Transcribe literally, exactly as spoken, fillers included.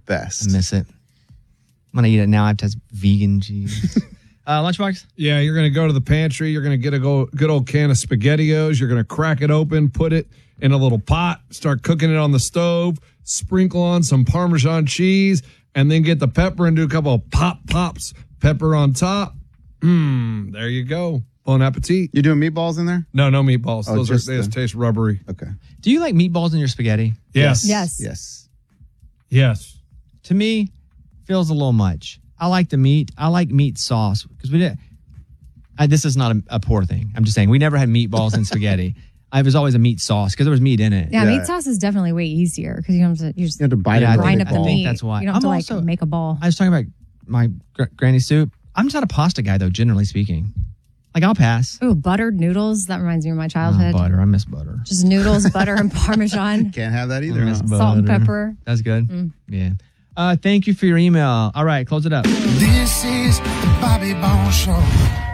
best. I miss it. I'm going to eat it now. I have to have vegan cheese. uh, Lunchbox? Yeah, you're going to go to the pantry. You're going to get a go, good old can of SpaghettiOs. You're going to crack it open, put it in a little pot, start cooking it on the stove, sprinkle on some Parmesan cheese, and then get the pepper and do a couple of pop pops, pepper on top. Mmm, there you go. Bon appetit. You doing meatballs in there? No, no meatballs. Oh, Those just are, they just the- taste rubbery. Okay. Do you like meatballs in your spaghetti? Yes. Yes. Yes. Yes. To me, feels a little much. I like the meat. I like meat sauce because we did. I, this is not a, a poor thing. I'm just saying we never had meatballs in spaghetti. I was always a meat sauce because there was meat in it. Yeah, Yeah. meat sauce is definitely way easier because you don't have to, you just You have to bite Yeah, it. I grind think- up the I think meat. that's why. You don't have I'm to like also- make a ball. I was talking about my gr- granny soup. I'm just not a pasta guy though, generally speaking. Like I'll pass. Ooh, buttered noodles. That reminds me of my Oh, childhood. butter. I miss butter. Just noodles, butter, and Parmesan. Can't have that either. I miss huh? Salt and butter. pepper. That's good. Mm. Yeah. Uh, thank you for your email. All right, close it up. This is the Bobby Bones Show.